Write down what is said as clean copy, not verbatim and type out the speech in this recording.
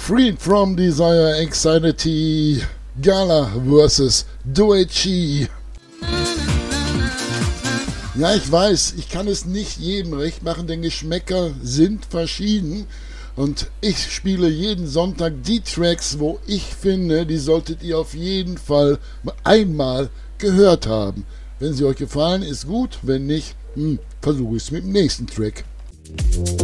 Freed from Desire, Anxiety, Gala vs. Doechi. Ja, ich weiß, ich kann es nicht jedem recht machen, denn Geschmäcker sind verschieden. Und ich spiele jeden Sonntag die Tracks, wo ich finde, die solltet ihr auf jeden Fall einmal gehört haben. Wenn sie euch gefallen, ist gut. Wenn nicht, versuche ich es mit dem nächsten Track.